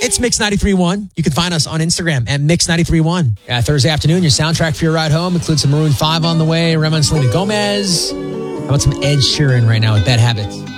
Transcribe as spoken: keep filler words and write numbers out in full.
It's Mix ninety-three point one. You can find us on Instagram at Mix ninety-three point one. Uh, Thursday afternoon, your soundtrack for your ride home includes some Maroon five on the way, Rema and Selena Gomez. How about some Ed Sheeran right now with Bad Habits?